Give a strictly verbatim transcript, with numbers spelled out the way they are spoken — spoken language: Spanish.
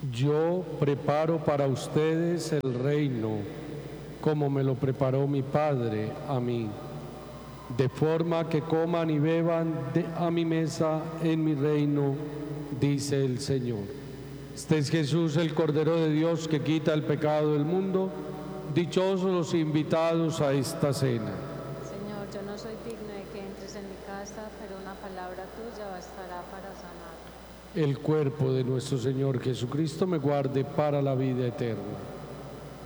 Yo preparo para ustedes el reino, como me lo preparó mi Padre a mí, de forma que coman y beban de, a mi mesa en mi reino, dice el Señor. Este es Jesús, el Cordero de Dios, que quita el pecado del mundo. Dichosos los invitados a esta cena. Señor, yo no soy digno de que entres en mi casa, pero una palabra tuya bastará para sanar. El cuerpo de nuestro Señor Jesucristo me guarde para la vida eterna.